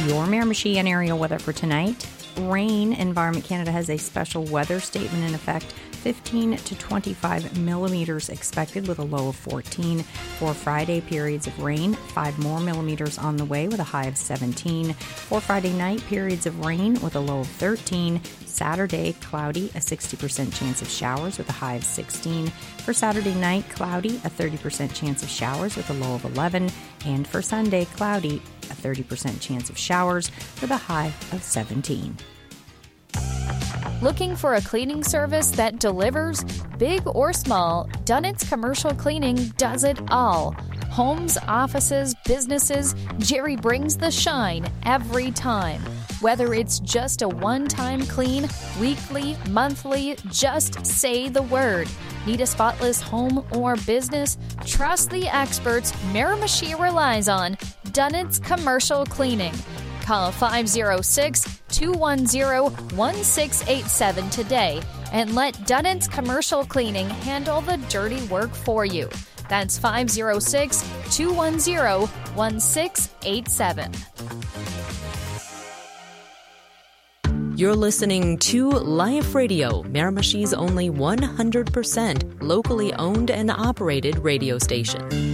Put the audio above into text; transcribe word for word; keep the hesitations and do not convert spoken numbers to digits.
Your Miramichi and area weather for tonight. Rain. Environment Canada has a special weather statement in effect. fifteen to twenty-five millimeters expected with a low of fourteen. For Friday, periods of rain. five more millimeters on the way with a high of seventeen. For Friday night, periods of rain with a low of thirteen. Saturday, cloudy, a sixty percent chance of showers with a high of sixteen. For Saturday night, cloudy, a thirty percent chance of showers with a low of eleven. And for Sunday, cloudy, a thirty percent chance of showers with a high of seventeen. Looking for a cleaning service that delivers? Big or small, Dunnett's Commercial Cleaning does it all. Homes, offices, businesses, Jerry brings the shine every time. Whether it's just a one-time clean, weekly, monthly, just say the word. Need a spotless home or business? Trust the experts Miramichi relies on. Dunnett's Commercial Cleaning. Call five oh six, two one oh, one six eight seven today and let Dunnett's Commercial Cleaning handle the dirty work for you. That's five oh six, two one oh, one six eight seven. You're listening to Life Radio, Miramichi's only one hundred percent locally owned and operated radio station.